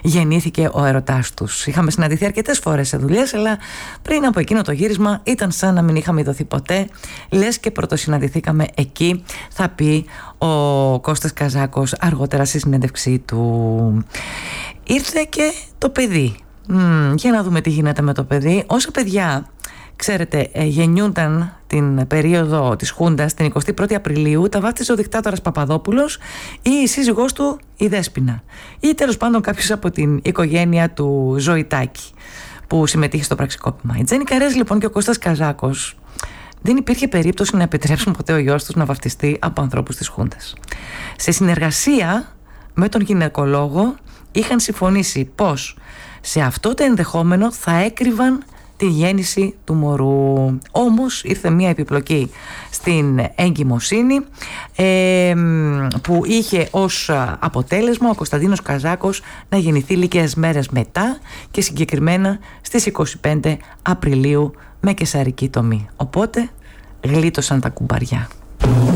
γεννήθηκε ο έρωτάς τους. Είχαμε συναντηθεί αρκετές φορές σε δουλειές, αλλά πριν από εκείνο το γύρισμα ήταν σαν να μην είχαμε ειδωθεί ποτέ. Λες και πρωτοσυναντηθήκαμε εκεί, θα πει ο Κώστας Καζάκος αργότερα στη συνέντευξή του. Ήρθε και το παιδί. Για να δούμε τι γίνεται με το παιδί. Όσα παιδιά, ξέρετε, γεννιούνταν την περίοδο της Χούντας την 21η Απριλίου, τα βάφτιζε ο δικτάτορας Παπαδόπουλος ή η σύζυγός του η Δέσποινα, ή τέλος πάντων κάποιος από την οικογένεια του Ζωητάκη που συμμετείχε στο πραξικόπημα. Η Τζένι Καρέζ λοιπόν και ο Κώστας Καζάκος δεν υπήρχε περίπτωση να επιτρέψουν ποτέ ο γιος τους να βαφτιστεί από ανθρώπους της Χούντας. Σε συνεργασία με τον γυναικολόγο είχαν συμφωνήσει πως σε αυτό το ενδεχόμενο θα έκρυβαν τη γέννηση του μωρού. Όμως ήρθε μια επιπλοκή στην εγκυμοσύνη που είχε ως αποτέλεσμα ο Κωνσταντίνος Καζάκος να γεννηθεί λίγες μέρες μετά και συγκεκριμένα στις 25 Απριλίου με καισαρική τομή. Οπότε γλίτωσαν τα κουμπαριά.